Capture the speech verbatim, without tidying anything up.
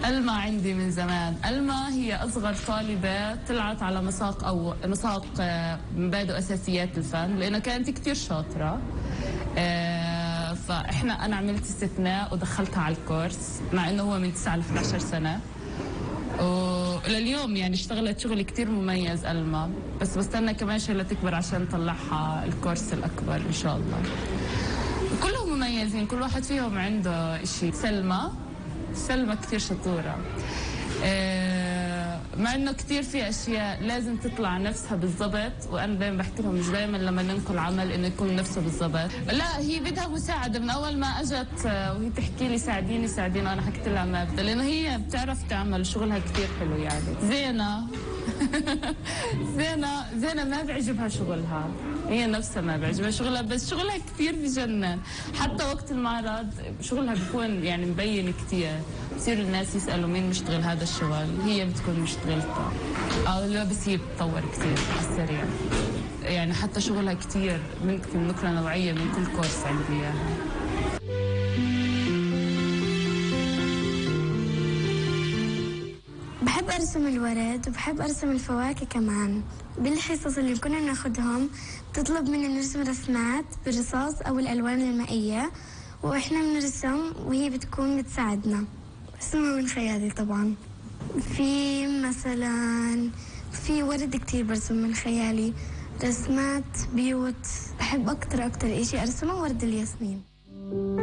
ألما عندي من زمان. ألما هي أصغر طالبة طلعت على مساق أو مساق مبادئ أساسيات الفن، لأنها كانت كتير شاطرة. فإحنا أنا عملت استثناء ودخلتها على الكورس، مع إنه هو من تسعة ل إحدى عشر سنة، ولليوم يعني اشتغلت شغل كتير مميز ألما، بس بستنى كمان شغلة تكبر عشان نطلعها الكورس الأكبر إن شاء الله. كلهم مميزين، كل واحد فيهم عنده إشي. سلمى سلمى كتير شطورة، مع انه كتير في اشياء لازم تطلع نفسها بالضبط، وانا دايما بحكي لهم مش دايما لما ننقل عمل انه يكون نفسه بالضبط، لا هي بدها مساعده. من اول ما اجت وهي تحكي لي ساعديني ساعديني، وانا حكيت لها ما بدها، لانه هي بتعرف تعمل شغلها كتير حلو. يعني زينه زينه زينه ما بيعجبها شغلها، هي نفسها ما بيعجبها شغلها، بس شغلها كتير بجنن. حتى وقت المعرض شغلها بيكون يعني مبين كتير، بصير الناس يسالوا مين مشتغل هذا الشغل، هي بتكون مشتغلتها. اه لا بس هي بتطور كتير على السريع، يعني حتى شغلها كتير ممكن نقله نوعيه من كل كورس عندي اياها. بحب أرسم الورد وبحب أرسم الفواكه كمان. بالحصص اللي كنا ناخدهم تطلب منا نرسم رسمات بالرصاص أو الألوان المائية، وإحنا بنرسم وهي بتكون بتساعدنا. برسمها من خيالي طبعا. في مثلا في ورد كتير برسم من خيالي، رسمات بيوت. بحب أكتر أكتر إشي أرسمه ورد الياسمين.